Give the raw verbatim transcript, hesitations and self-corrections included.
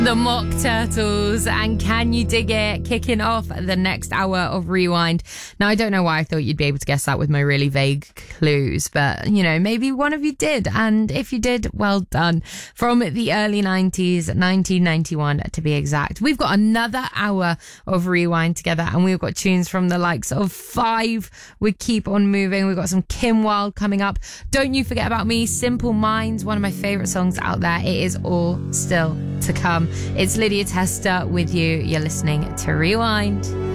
The Mock Turtles and Can You Dig It, kicking off the next hour of Rewind. Now, I don't know why I thought you'd be able to guess that with my really vague clues, but, you know, maybe one of you did. And if you did, well done. From the early nineties, nineteen ninety-one to be exact. We've got another hour of Rewind together, and we've got tunes from the likes of Five. We keep on moving. We've got some Kim Wilde coming up. Don't You Forget About Me, Simple Minds, one of my favourite songs out there. It is all still to come. It's Lydia Tester with you. You're listening to Rewind.